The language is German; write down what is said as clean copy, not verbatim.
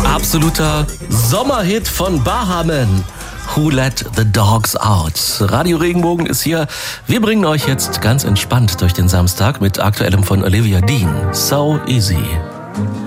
Absoluter Sommerhit von Bahamen. Who Let the Dogs Out? Radio Regenbogen ist hier. Wir bringen euch jetzt ganz entspannt durch den Samstag mit Aktuellem von Olivia Dean. So Easy.